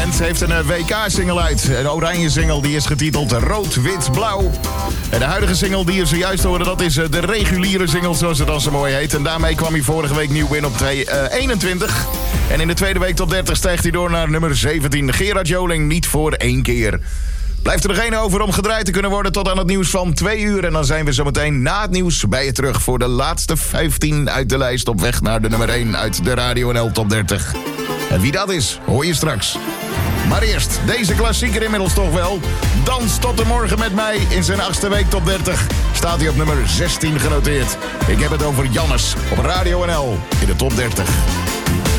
Band heeft een WK-single uit. Een oranje single die is getiteld Rood, Wit, Blauw. En de huidige single die je zojuist hoorde, dat is de reguliere single, zoals het dan zo mooi heet. En daarmee kwam hij vorige week nieuw in op 21. En in de tweede week tot 30 stijgt hij door naar nummer 17. Gerard Joling, Niet voor één keer. Blijft er nog één over om gedraaid te kunnen worden tot aan het nieuws van 2 uur. En dan zijn we zometeen na het nieuws bij je terug voor de laatste 15 uit de lijst op weg naar de nummer 1 uit de Radio NL Top 30. En wie dat is, hoor je straks. Maar eerst, deze klassieker inmiddels toch wel. Dans tot de morgen met mij in zijn 8e week Top 30. Staat hij op nummer 16 genoteerd. Ik heb het over Jannes op Radio NL in de Top 30.